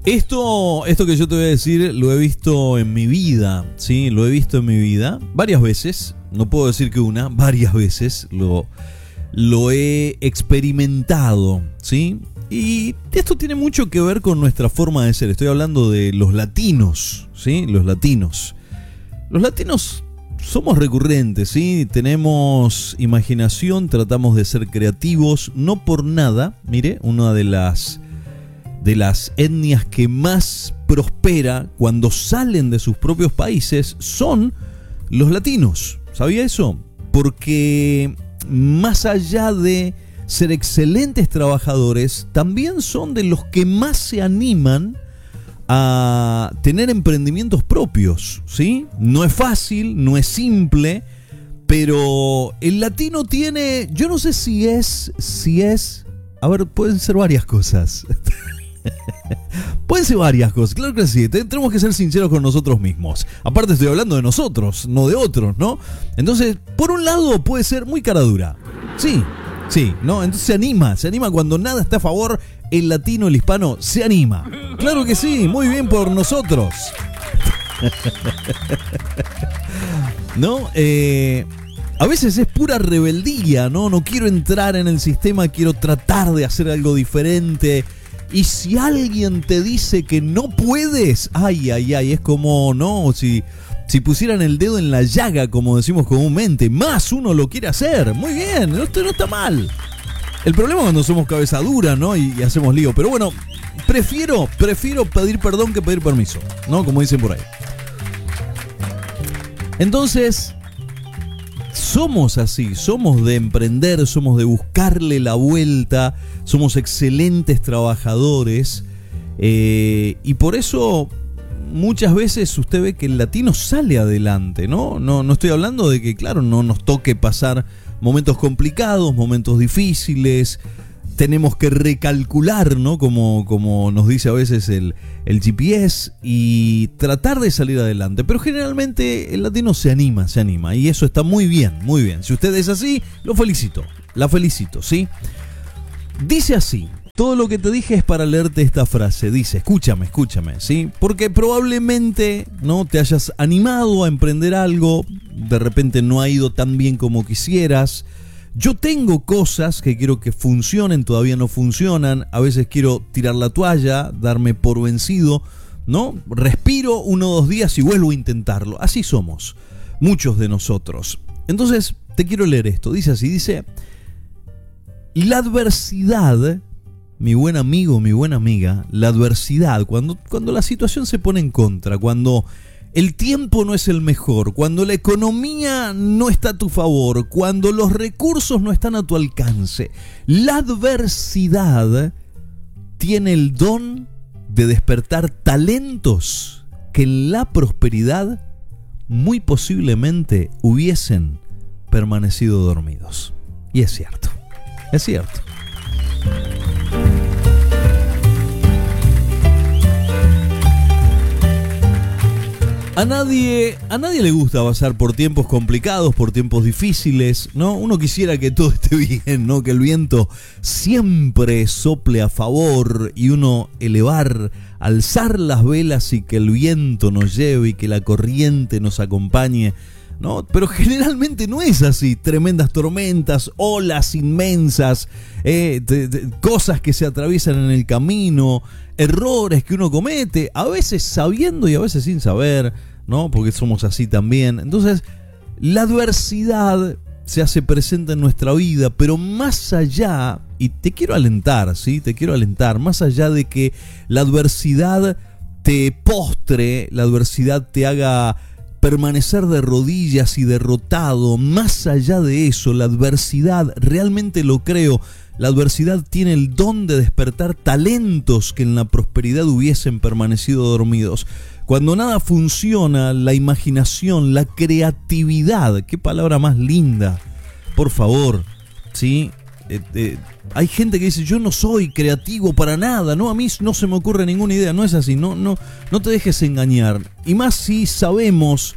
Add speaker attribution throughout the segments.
Speaker 1: Esto que yo te voy a decir lo he visto en mi vida, ¿sí? Lo he visto en mi vida varias veces, no puedo decir que una, varias veces lo he experimentado, ¿sí? Y esto tiene mucho que ver con nuestra forma de ser. Estoy hablando de los latinos, ¿sí? Los latinos somos recurrentes, ¿sí? Tenemos imaginación, tratamos de ser creativos, no por nada. Mire, una de las etnias que más prospera cuando salen de sus propios países son los latinos. ¿Sabía eso? Porque más allá de ser excelentes trabajadores, también son de los que más se animan a tener emprendimientos propios, ¿sí? No es fácil, no es simple, pero el latino tiene, yo no sé si es, a ver, pueden ser varias cosas. Pueden ser varias cosas, claro que sí. Tenemos que ser sinceros con nosotros mismos. Aparte estoy hablando de nosotros, no de otros, ¿no? Entonces, por un lado puede ser muy cara dura. Sí, ¿no? Entonces se anima cuando nada está a favor. El latino, el hispano, se anima. Claro que sí, muy bien por nosotros. ¿No? A veces es pura rebeldía, ¿no? No quiero entrar en el sistema, quiero tratar de hacer algo diferente. Y si alguien te dice que no puedes, ay, es como, no, si pusieran el dedo en la llaga, como decimos comúnmente, más uno lo quiere hacer. Muy bien, esto no está mal. El problema es cuando somos cabeza dura, ¿no? Y hacemos lío. Pero bueno, prefiero pedir perdón que pedir permiso, ¿no? Como dicen por ahí. Entonces, somos así, somos de emprender, somos de buscarle la vuelta, somos excelentes trabajadores. Y por eso muchas veces usted ve que el latino sale adelante, ¿no? No estoy hablando de que, claro, no nos toque pasar momentos complicados, momentos difíciles. Tenemos que recalcular, ¿no? Como nos dice a veces el GPS, y tratar de salir adelante. Pero generalmente el latino se anima. Y eso está muy bien, muy bien. Si usted es así, la felicito, ¿sí? Dice así. Todo lo que te dije es para leerte esta frase. Dice, escúchame, ¿sí? Porque probablemente, ¿no?, te hayas animado a emprender algo, de repente no ha ido tan bien como quisieras. Yo tengo cosas que quiero que funcionen, todavía no funcionan. A veces quiero tirar la toalla, darme por vencido, ¿no? Respiro 1 o 2 días y vuelvo a intentarlo. Así somos, muchos de nosotros. Entonces, te quiero leer esto. Dice así, dice, la adversidad... Mi buen amigo, mi buena amiga, la adversidad, cuando la situación se pone en contra, cuando el tiempo no es el mejor, cuando la economía no está a tu favor, cuando los recursos no están a tu alcance, la adversidad tiene el don de despertar talentos que en la prosperidad muy posiblemente hubiesen permanecido dormidos. Y es cierto, es cierto. A nadie le gusta pasar por tiempos complicados, por tiempos difíciles, ¿no? Uno quisiera que todo esté bien, ¿no? Que el viento siempre sople a favor y uno alzar las velas y que el viento nos lleve y que la corriente nos acompañe, ¿no? Pero generalmente no es así. Tremendas tormentas, olas inmensas, cosas que se atraviesan en el camino, errores que uno comete, a veces sabiendo y a veces sin saber, ¿no? Porque somos así también. Entonces, la adversidad se hace presente en nuestra vida, pero más allá, y te quiero alentar, ¿sí? Te quiero alentar, más allá de que la adversidad te postre, la adversidad te haga permanecer de rodillas y derrotado, más allá de eso, la adversidad, realmente lo creo, la adversidad tiene el don de despertar talentos que en la prosperidad hubiesen permanecido dormidos. Cuando nada funciona, la imaginación, la creatividad, qué palabra más linda, por favor, ¿sí? Hay gente que dice, yo no soy creativo para nada, no, a mí no se me ocurre ninguna idea. No es así, no te dejes engañar. Y más si sabemos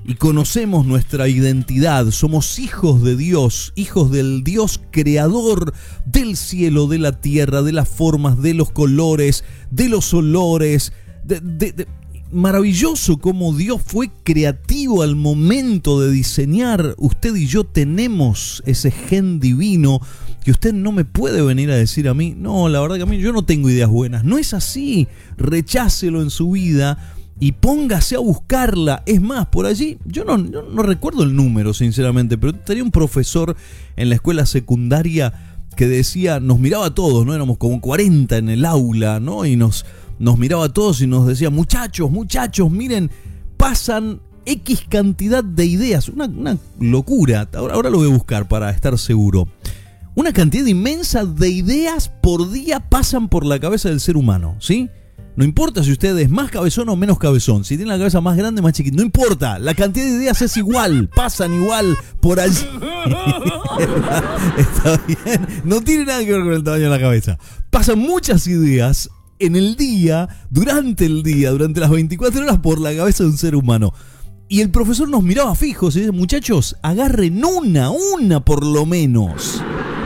Speaker 1: y conocemos nuestra identidad. Somos hijos de Dios, hijos del Dios creador del cielo, de la tierra, de las formas, de los colores, de los olores. Maravilloso cómo Dios fue creativo al momento de diseñar. Usted y yo tenemos ese gen divino que usted no me puede venir a decir a mí, no, la verdad que a mí yo no tengo ideas buenas. No es así. Rechácelo en su vida y póngase a buscarla. Es más, por allí, yo no recuerdo el número, sinceramente, pero tenía un profesor en la escuela secundaria que decía, nos miraba a todos, ¿no? Éramos como 40 en el aula, ¿no? Y nos miraba a todos y nos decía, muchachos, miren, pasan X cantidad de ideas. Una locura. Ahora lo voy a buscar para estar seguro. Una cantidad inmensa de ideas por día pasan por la cabeza del ser humano, ¿sí? No importa si usted es más cabezón o menos cabezón, si tiene la cabeza más grande o más chiquita, no importa, la cantidad de ideas es igual, pasan igual por allí. Está bien, no tiene nada que ver con el tamaño de la cabeza. Pasan muchas ideas en el día, durante las 24 horas por la cabeza de un ser humano. Y el profesor nos miraba fijos y dice, muchachos, agarren una por lo menos.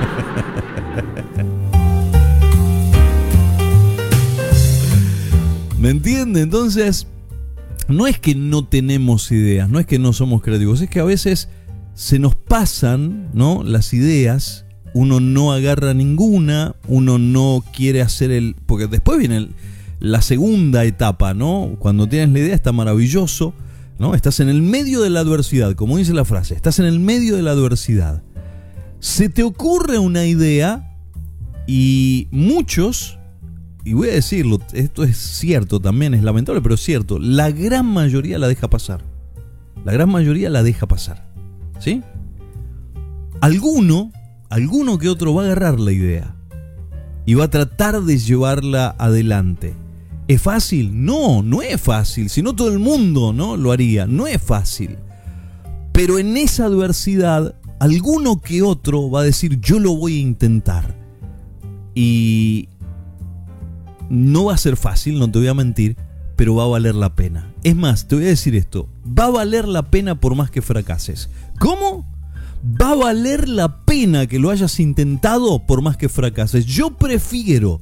Speaker 1: ¿Me entiende? Entonces, no es que no tenemos ideas, no es que no somos creativos, es que a veces se nos pasan, ¿no?, las ideas, uno no agarra ninguna, uno no quiere hacer porque después viene la segunda etapa, ¿no? Cuando tienes la idea está maravilloso, ¿no? Estás en el medio de la adversidad, como dice la frase, estás en el medio de la adversidad. Se te ocurre una idea y muchos, y voy a decirlo, esto es cierto también, es lamentable, pero es cierto, la gran mayoría la deja pasar. La gran mayoría la deja pasar, ¿sí? Alguno que otro va a agarrar la idea y va a tratar de llevarla adelante. ¿Es fácil? No es fácil. Si no, todo el mundo, ¿no?, lo haría. No es fácil. Pero en esa adversidad, alguno que otro va a decir, yo lo voy a intentar. Y no va a ser fácil, no te voy a mentir, pero va a valer la pena. Es más, te voy a decir esto, va a valer la pena por más que fracases. ¿Cómo? Va a valer la pena que lo hayas intentado por más que fracases. Yo prefiero